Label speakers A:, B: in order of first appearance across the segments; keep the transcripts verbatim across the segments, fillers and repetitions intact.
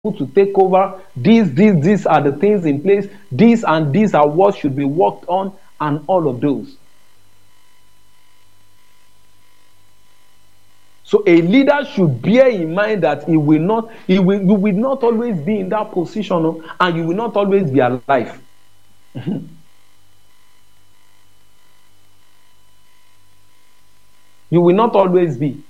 A: to take over. These, these, these are the things in place. These and these are what should be worked on, and all of those. So a leader should bear in mind that he will not, he will, you will not always be in that position, and you will not always be alive. You will not always be.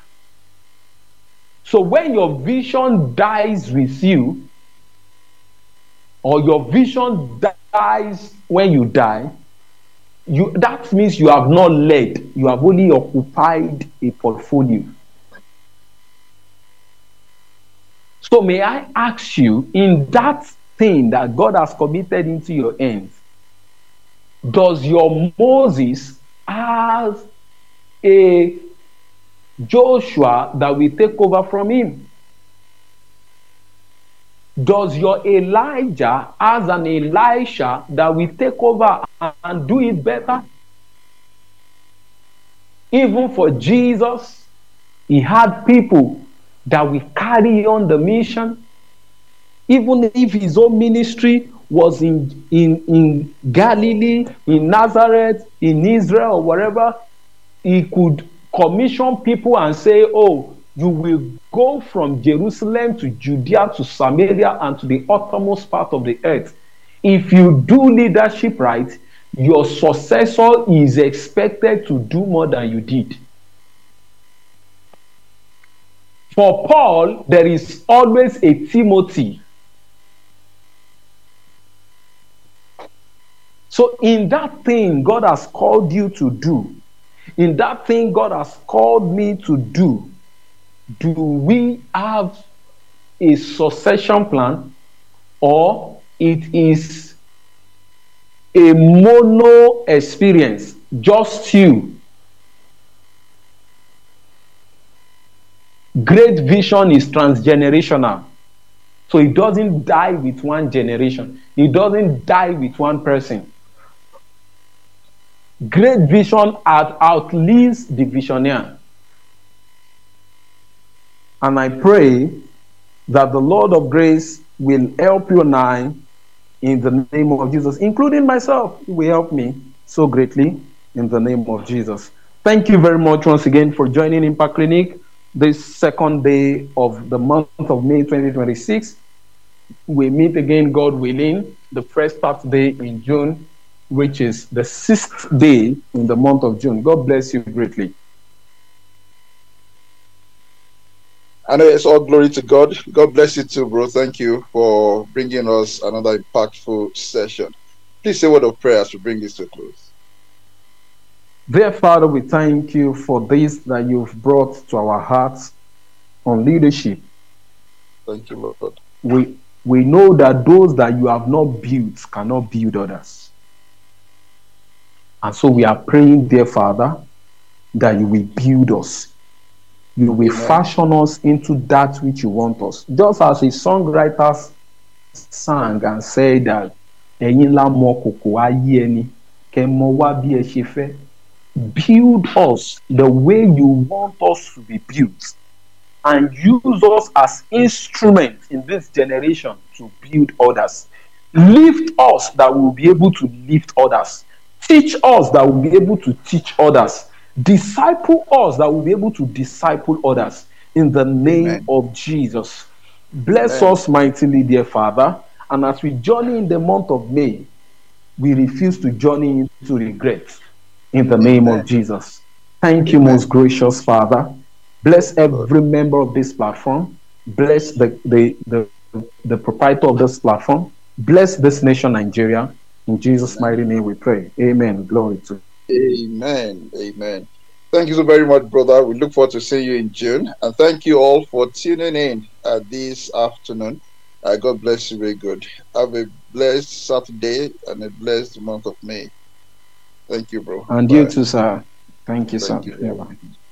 A: So when your vision dies with you, or your vision dies when you die, you, that means you have not led. You have only occupied a portfolio. So may I ask you, in that thing that God has committed into your hands, does your Moses have a Joshua that will take over from him? Does your Elijah as an Elisha that will take over and do it better? Even for Jesus, he had people that will carry on the mission. Even if his own ministry was in, in, in Galilee, in Nazareth, in Israel, or wherever, he could commission people and say, oh, you will go from Jerusalem to Judea to Samaria and to the uttermost part of the earth. If you do leadership right, your successor is expected to do more than you did. For Paul, there is always a Timothy. So in that thing God has called you to do, in that thing God has called me to do, do we have a succession plan, or it is a mono experience, just you? Great vision is transgenerational. So it doesn't die with one generation. It doesn't die with one person. Great vision out, outlives the visionary. And I pray that the Lord of grace will help you and I in the name of Jesus, including myself. He will help me so greatly in the name of Jesus. Thank you very much once again for joining Impact Clinic this second day of the month of May twenty twenty-six. We meet again, God willing, the first Saturday in June, which is the sixth day in the month of June. God bless you greatly.
B: I know it's all glory to God. God bless you too, bro. Thank you for bringing us another impactful session. Please say a word of prayer as we bring this to a close.
A: Dear Father, we thank you for this that you've brought to our hearts on leadership.
B: Thank you, Lord.
A: We, we know that those that you have not built cannot build others. And so we are praying, dear Father, that you will build us. You will Amen. Fashion us into that which you want us. Just as a songwriter sang and said that, build us the way you want us to be built, and use us as instruments in this generation to build others. Lift us that we will be able to lift others. Teach us that we will be able to teach others. Disciple us that we will be able to disciple others. In the name Amen. Of Jesus. Bless Amen. Us mightily, dear Father. And as we journey in the month of May, we refuse to journey into regret. In the name Amen. Of Jesus. Thank Amen. You, most gracious Father. Bless every member of this platform. Bless the, the, the, the proprietor of this platform. Bless this nation, Nigeria. In Jesus' Amen. Mighty name we pray. Amen. Glory to
B: you. Amen. Amen. Thank you so very much, brother. We look forward to seeing you in June. And thank you all for tuning in uh, this afternoon. Uh, God bless you very good. Have a blessed Saturday and a blessed month of May. Thank you, bro.
A: And Bye. You too, sir. Thank you,
B: Thank
A: sir.
B: You.
A: Yeah,